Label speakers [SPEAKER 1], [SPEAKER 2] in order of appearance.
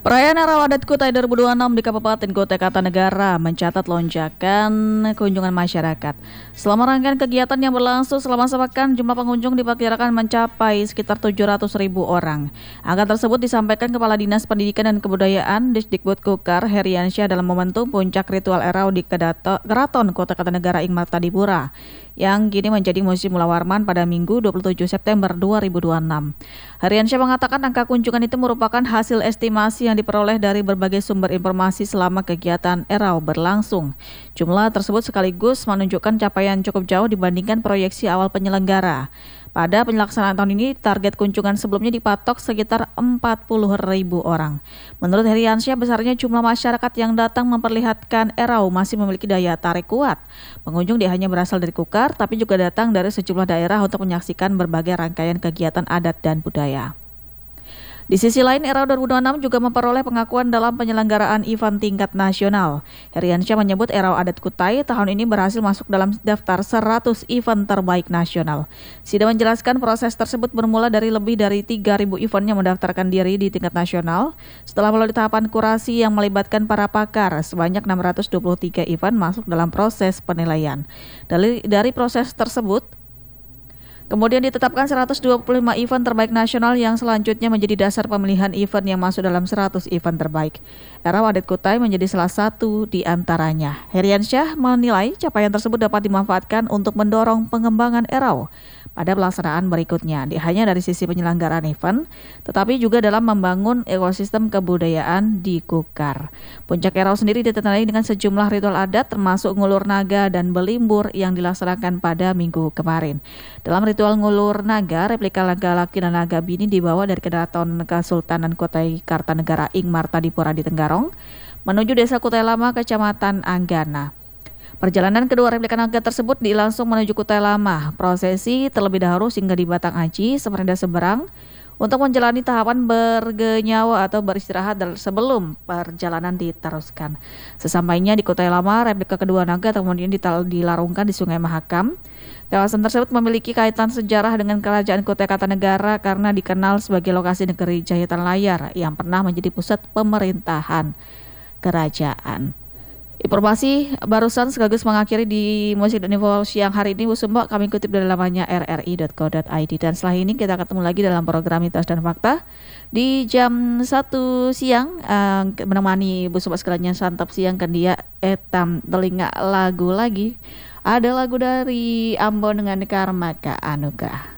[SPEAKER 1] Perayaan Era Adat Kutai 2026 di Kabupaten Kutai Kartanegara mencatat lonjakan kunjungan masyarakat. Selama rangkaian kegiatan yang berlangsung selama sepekan, jumlah pengunjung diperkirakan mencapai sekitar 700.000 orang. Angka tersebut disampaikan Kepala Dinas Pendidikan dan Kebudayaan Disdikbud Heriansyah dalam momentum puncak ritual Erau di Keraton Kota Kartanegara ing Martadipura, yang kini menjadi Museum Mulawarman pada Minggu 27 September 2026. Heriansyah mengatakan angka kunjungan itu merupakan hasil estimasi yang diperoleh dari berbagai sumber informasi selama kegiatan Erau berlangsung. Jumlah tersebut sekaligus menunjukkan capaian cukup jauh dibandingkan proyeksi awal penyelenggara. Pada penyelenggaraan tahun ini, target kunjungan sebelumnya dipatok sekitar 40.000 orang. Menurut Heriansyah, besarnya jumlah masyarakat yang datang memperlihatkan Erau masih memiliki daya tarik kuat. Pengunjung tidak hanya berasal dari Kukar, tapi juga datang dari sejumlah daerah untuk menyaksikan berbagai rangkaian kegiatan adat dan budaya. Di sisi lain, Erau 2026 juga memperoleh pengakuan dalam penyelenggaraan event tingkat nasional. Heriansyah menyebut Erau Adat Kutai tahun ini berhasil masuk dalam daftar 100 event terbaik nasional. Sida menjelaskan proses tersebut bermula dari lebih dari 3.000 event yang mendaftarkan diri di tingkat nasional. Setelah melalui tahapan kurasi yang melibatkan para pakar, sebanyak 623 event masuk dalam proses penilaian. Dari proses tersebut, kemudian ditetapkan 125 event terbaik nasional yang selanjutnya menjadi dasar pemilihan event yang masuk dalam 100 event terbaik. Erau Adat Kutai menjadi salah satu di antaranya. Heriansyah menilai capaian tersebut dapat dimanfaatkan untuk mendorong pengembangan Erau pada pelaksanaan berikutnya, tidak hanya dari sisi penyelenggaraan event, tetapi juga dalam membangun ekosistem kebudayaan di Kukar. Puncak Erau sendiri ditandai dengan sejumlah ritual adat termasuk ngulur naga dan belimbur yang dilaksanakan pada minggu kemarin. Dalam ritual ngulur naga, replika naga laki dan naga bini dibawa dari Keraton Kesultanan Kutai Kartanegara ing Martadipura di Tenggarong menuju Desa Kutai Lama, Kecamatan Anggana. Perjalanan kedua replika naga tersebut langsung menuju Kutai Lama. Prosesi terlebih dahulu singgah di Batang Aji, Seperenda Seberang, untuk menjalani tahapan bergenyawa atau beristirahat sebelum perjalanan diteruskan. Sesampainya di Kutai Lama, replika kedua naga kemudian dilarungkan di Sungai Mahakam. Kawasan tersebut memiliki kaitan sejarah dengan Kerajaan Kutai Kartanegara karena dikenal sebagai lokasi negeri Jahitan Layar yang pernah menjadi pusat pemerintahan kerajaan. Informasi barusan sekaligus mengakhiri di Musik dan Info siang hari ini. Bu Sumba, kami kutip dari lamannya rri.co.id. Dan setelah ini kita ketemu lagi dalam program Mitos dan Fakta di jam 1 siang, menemani Bu Sumba sekalian santap siang kan dia etam telinga lagu lagi. Ada lagu dari Ambon dengan Karmaka Anugrah.